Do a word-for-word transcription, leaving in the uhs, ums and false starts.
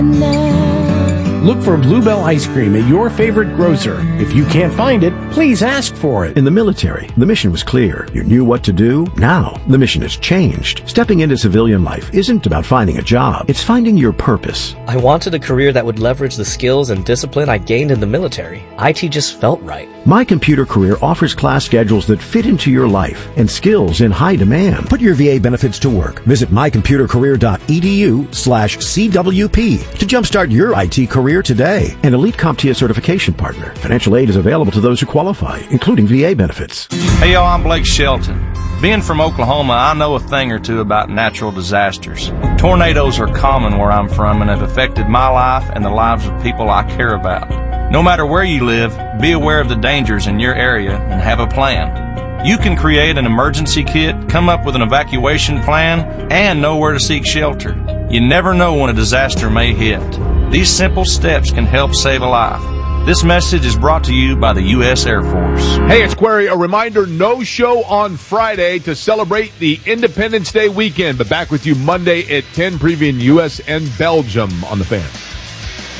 Look for Bluebell ice cream at your favorite grocer. If you can't find it, please ask for it. In the military, the mission was clear. You knew what to do. Now, the mission has changed. Stepping into civilian life isn't about finding a job. It's finding your purpose. I wanted a career that would leverage the skills and discipline I gained in the military. I T just felt right. My Computer Career offers class schedules that fit into your life and skills in high demand. Put your V A benefits to work. Visit my computer career dot e d u slash C W P to jumpstart your I T career today. An Elite CompTIA certification partner. Financial aid is available to those who qualify, including V A benefits. Hey, y'all, I'm Blake Shelton. Being from Oklahoma, I know a thing or two about natural disasters. Tornadoes are common where I'm from and have affected my life and the lives of people I care about. No matter where you live, be aware of the dangers in your area and have a plan. You can create an emergency kit, come up with an evacuation plan, and know where to seek shelter. You never know when a disaster may hit. These simple steps can help save a life. This message is brought to you by the U S Air Force. Hey, it's Query. A reminder, no show on Friday to celebrate the Independence Day weekend, but back with you Monday at ten, previewing U S and Belgium on The Fan.